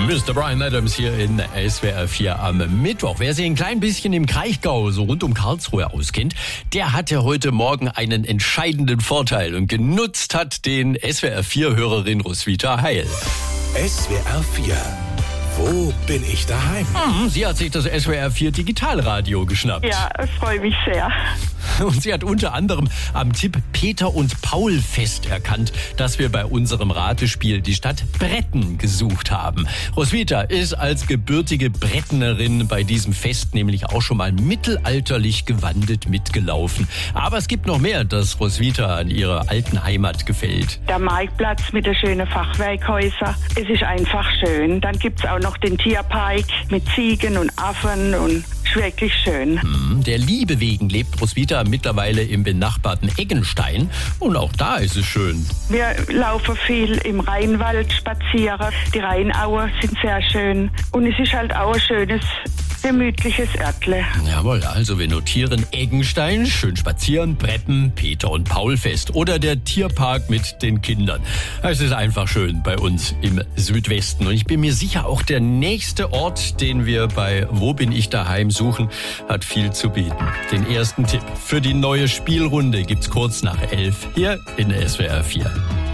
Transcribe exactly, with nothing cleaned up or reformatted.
Mister Bryan Adams hier in S W R vier am Mittwoch. Wer sich ein klein bisschen im Kraichgau, so rund um Karlsruhe auskennt, der hatte heute Morgen einen entscheidenden Vorteil und genutzt hat den S W R vier Hörerin Roswitha Heil. S W R vier. Wo bin ich daheim? Mhm, sie hat sich das S W R vier Digitalradio geschnappt. Ja, ich freue mich sehr. Und sie hat unter anderem am Tipp Peter und Paul Fest erkannt, dass wir bei unserem Ratespiel die Stadt Bretten gesucht haben. Roswitha ist als gebürtige Brettenerin bei diesem Fest nämlich auch schon mal mittelalterlich gewandet mitgelaufen. Aber es gibt noch mehr, das Roswitha an ihrer alten Heimat gefällt. Der Marktplatz mit den schönen Fachwerkhäusern, es ist einfach schön. Dann gibt es auch noch den Tierpark mit Ziegen und Affen und ist wirklich schön. Hm, der Liebe wegen lebt Roswitha mittlerweile im benachbarten Eggenstein und auch da ist es schön. Wir laufen viel im Rheinwald spazieren. Die Rheinaue sind sehr schön und es ist halt auch ein schönes, gemütliches Örtle. Jawohl, also wir notieren Eggenstein, schön spazieren, Bretten, Peter und Paul Fest oder der Tierpark mit den Kindern. Es ist einfach schön bei uns im Südwesten und ich bin mir sicher, auch der nächste Ort, den wir bei Wo bin ich daheim suchen, hat viel zu bieten. Den ersten Tipp für die neue Spielrunde gibt's kurz nach elf hier in S W R vier.